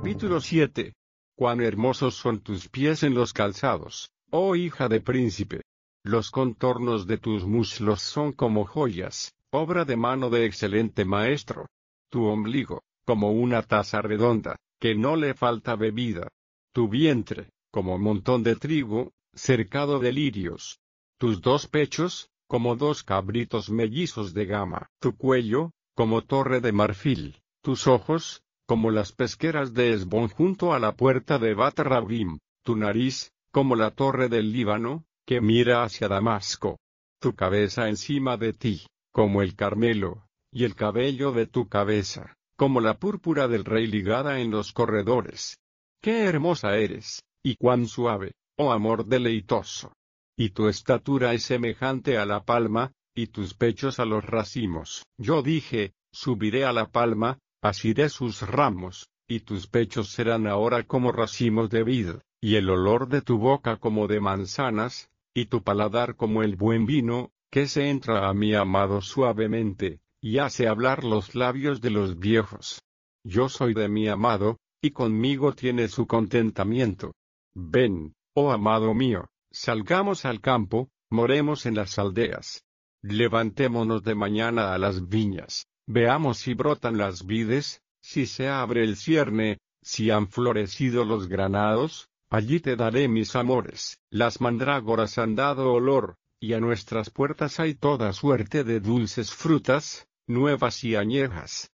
Capítulo 7. Cuán hermosos son tus pies en los calzados, oh hija de príncipe. Los contornos de tus muslos son como joyas, obra de mano de excelente maestro. Tu ombligo, como una taza redonda, que no le falta bebida. Tu vientre, como montón de trigo, cercado de lirios. Tus dos pechos, como dos cabritos mellizos de gama. Tu cuello, como torre de marfil. Tus ojos, como las pesqueras de Hesbón junto a la puerta de Bat Rabim. Tu nariz, como la torre del Líbano, que mira hacia Damasco. Tu cabeza encima de ti, como el Carmelo, y el cabello de tu cabeza, como la púrpura del rey ligada en los corredores. ¡Qué hermosa eres, y cuán suave, oh amor deleitoso! Y tu estatura es semejante a la palma, y tus pechos a los racimos. Yo dije, subiré a la palma, asiré sus ramos, y tus pechos serán ahora como racimos de vid, y el olor de tu boca como de manzanas, y tu paladar como el buen vino, que se entra a mi amado suavemente, y hace hablar los labios de los viejos. Yo soy de mi amado, y conmigo tiene su contentamiento. Ven, oh amado mío, salgamos al campo, moremos en las aldeas. Levantémonos de mañana a las viñas, veamos si brotan las vides, si se abre el cierne, si han florecido los granados, allí te daré mis amores. Las mandrágoras han dado olor, y a nuestras puertas hay toda suerte de dulces frutas, nuevas y añejas.